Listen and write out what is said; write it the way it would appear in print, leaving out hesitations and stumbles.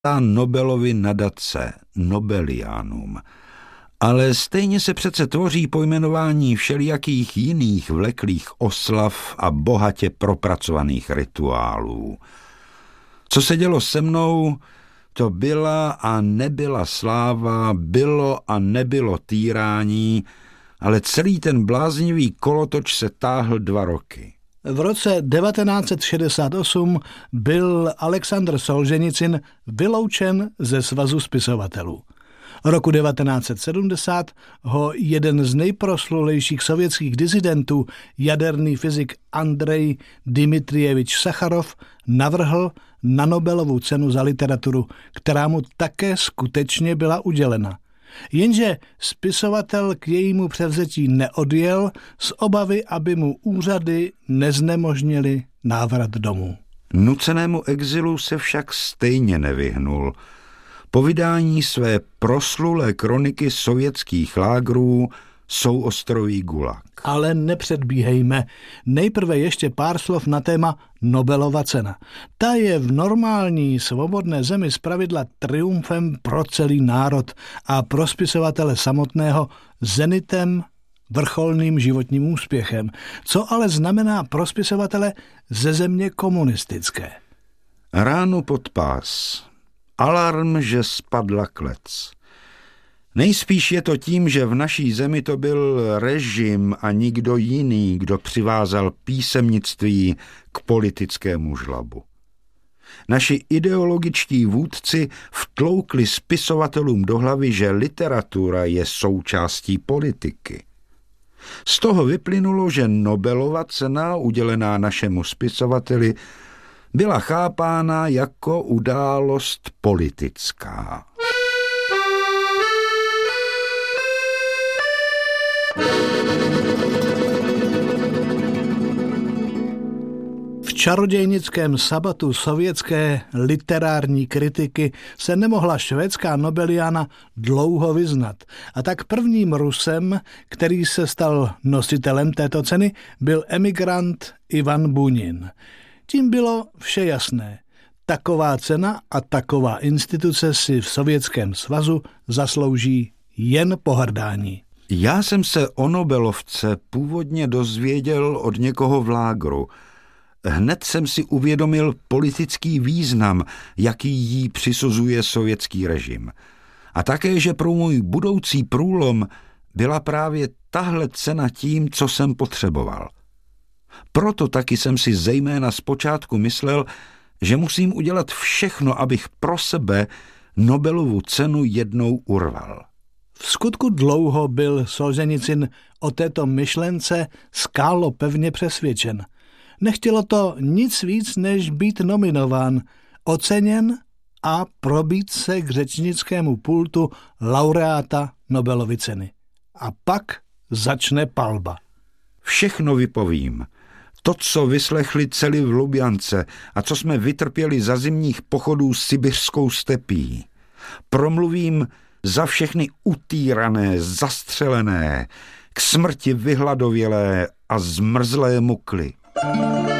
Nobelovy nadace Nobelianum, ale stejně se přece tvoří pojmenování všelijakých jiných vleklých oslav a bohatě propracovaných rituálů. Co se dělo se mnou, to byla a nebyla sláva, bylo a nebylo týrání, ale celý ten bláznivý kolotoč se táhl 2 roky. V roce 1968 byl Alexandr Solženicyn vyloučen ze Svazu spisovatelů. Roku 1970 ho jeden z nejproslulejších sovětských disidentů, jaderný fyzik Andrej Dmitrijevič Sacharov, navrhl na Nobelovu cenu za literaturu, která mu také skutečně byla udělena. Jenže spisovatel k jejímu převzetí neodjel z obavy, aby mu úřady neznemožnily návrat domů. Nucenému exilu se však stejně nevyhnul. Po vydání své proslulé kroniky sovětských lágrů Souostroví Gulag. Ale nepředbíhejme. Nejprve ještě pár slov na téma Nobelova cena. Ta je v normální svobodné zemi zpravidla triumfem pro celý národ a pro spisovatele samotného zenitem, vrcholným životním úspěchem. Co ale znamená pro spisovatele ze země komunistické? Ránu pod pás. Alarm, že spadla klec. Nejspíš je to tím, že v naší zemi to byl režim a nikdo jiný, kdo přivázal písemnictví k politickému žlabu. Naši ideologičtí vůdci vtloukli spisovatelům do hlavy, že literatura je součástí politiky. Z toho vyplynulo, že Nobelova cena udělená našemu spisovateli byla chápána jako událost politická. V čarodějnickém sabatu sovětské literární kritiky se nemohla švédská Nobeliana dlouho vyznat. A tak prvním Rusem, který se stal nositelem této ceny, byl emigrant Ivan Bunin. Tím bylo vše jasné. Taková cena a taková instituce si v Sovětském svazu zaslouží jen pohrdání. Já jsem se o Nobelovce původně dozvěděl od někoho v lágru. Hned jsem si uvědomil politický význam, jaký jí přisuzuje sovětský režim. A také, že pro můj budoucí průlom byla právě tahle cena tím, co jsem potřeboval. Proto taky jsem si zejména zpočátku myslel, že musím udělat všechno, abych pro sebe Nobelovu cenu jednou urval. V skutku dlouho byl Solženicyn o této myšlence skálopevně přesvědčen. Nechtělo to nic víc, než být nominován, oceněn a probít se k řečnickému pultu laureáta Nobelovy ceny. A pak začne palba. Všechno vypovím. To, co vyslechli celi v Lubjance a co jsme vytrpěli za zimních pochodů sibiřskou stepí. Promluvím za všechny utýrané, zastřelené, k smrti vyhladovělé a zmrzlé mukly.